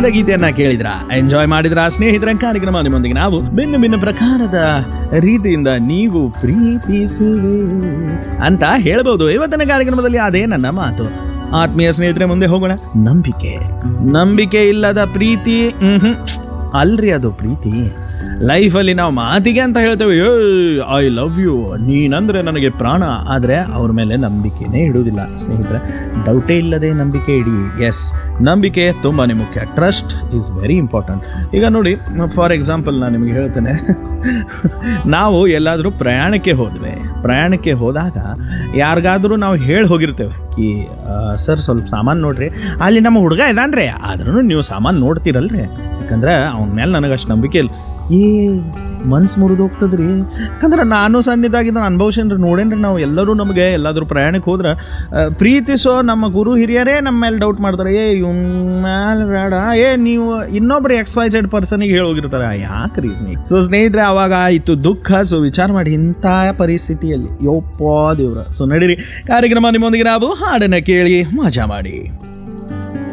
ಪ್ರೇಮದ ಗೀತೆಯನ್ನ ಕೇಳಿದ್ರ, ಎಂಜಾಯ್ ಮಾಡಿದ್ರ ಸ್ನೇಹಿತರ? ಕಾರ್ಯಕ್ರಮ ನಿಮ್ಮೊಂದಿಗೆ ನಾವು ಭಿನ್ನ ಭಿನ್ನ ಪ್ರಕಾರದ ರೀತಿಯಿಂದ ನೀವು ಪ್ರೀತಿಸುವೆ ಅಂತ ಹೇಳ್ಬೋದು. ಇವತ್ತಿನ ಕಾರ್ಯಕ್ರಮದಲ್ಲಿ ಅದೇ ನನ್ನ ಮಾತು. ಆತ್ಮೀಯ ಸ್ನೇಹಿತರೆ, ಮುಂದೆ ಹೋಗೋಣ. ನಂಬಿಕೆ ಇಲ್ಲದ ಪ್ರೀತಿ ಅಲ್ರಿ ಅದು ಪ್ರೀತಿ. ಲೈಫಲ್ಲಿ ನಾವು ಮಾತಿಗೆ ಅಂತ ಹೇಳ್ತೇವೆ, ಐ ಲವ್ ಯು, ನೀನಂದ್ರೆ ನನಗೆ ಪ್ರಾಣ, ಆದರೆ ಅವ್ರ ಮೇಲೆ ನಂಬಿಕೆನೇ ಇಡುವುದಿಲ್ಲ. ಸ್ನೇಹಿತರೆ, ಡೌಟೇ ಇಲ್ಲದೆ ನಂಬಿಕೆ ಇಡಿ. ಎಸ್, ನಂಬಿಕೆ ತುಂಬಾ ಮುಖ್ಯ. Trust is very important. ಈಗ ನೋಡಿ, ಫಾರ್ ಎಕ್ಸಾಂಪಲ್ ನಾನು ನಿಮಗೆ ಹೇಳ್ತೇನೆ, ನಾವು ಎಲ್ಲಾದರೂ ಪ್ರಯಾಣಕ್ಕೆ ಹೋದಾಗ ಯಾರಿಗಾದ್ರೂ ನಾವು ಹೇಳಿ ಹೋಗಿರ್ತೇವೆ ಕಿ ಸರ್ ಸ್ವಲ್ಪ ಸಾಮಾನು ನೋಡ್ರಿ, ಅಲ್ಲಿ ನಮ್ಮ ಹುಡುಗ ಇದಾನ್ರಿ, ಆದ್ರೂ ನೀವು ಸಾಮಾನು ನೋಡ್ತೀರಲ್ರಿ, ಯಾಕಂದ್ರೆ ಅವನ ಮೇಲೆ ನನಗಷ್ಟು ನಂಬಿಕೆ ಇಲ್ಲ. ಮನ್ಸು ಮುರಿದು ಹೋಗ್ತದ್ರಿ. ಯಾಕಂದ್ರೆ ನಾನು ಸಣ್ಣದಾಗಿದ್ದ ಅನುಭವಿಸೇನ್ರಿ, ನೋಡೇನ್ರಿ. ನಾವು ನಮಗೆ ಎಲ್ಲಾದರೂ ಪ್ರಯಾಣಕ್ಕೆ ಹೋದ್ರೆ ಪ್ರೀತಿಸೋ ನಮ್ಮ ಗುರು ಹಿರಿಯರೇ ನಮ್ಮ ಮೇಲೆ ಡೌಟ್ ಮಾಡ್ತಾರೆ. ಇವ್ನ ಮೇಲೆ ಬೇಡ, ನೀವು ಇನ್ನೊಬ್ರು XYZ ಪರ್ಸನಿಗೆ ಹೇಳೋಗಿರ್ತಾರೆ. ಯಾಕೆ ರೀಸನ್? ಸೊ ಸ್ನೇಹಿತರೆ, ಅವಾಗ ಆಯಿತು ದುಃಖ. ಸೊ ವಿಚಾರ ಮಾಡಿ, ಇಂಥ ಪರಿಸ್ಥಿತಿಯಲ್ಲಿ ಯೋಪ್ಪ ದೇವ್ರ. ಸೊ ನಡೀರಿ, ಕಾರ್ಯಕ್ರಮ ನಿಮ್ಮೊಂದಿಗೆ ನಾವು ಹಾಡನ್ನು ಕೇಳಿ ಮಜಾ ಮಾಡಿ.